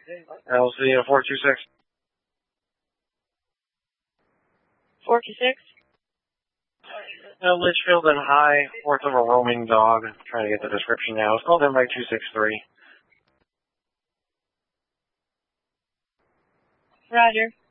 LC 426. 426? Litchfield and High, fourth of a roaming dog. I'm trying to get the description now. It's called in by 263. Roger.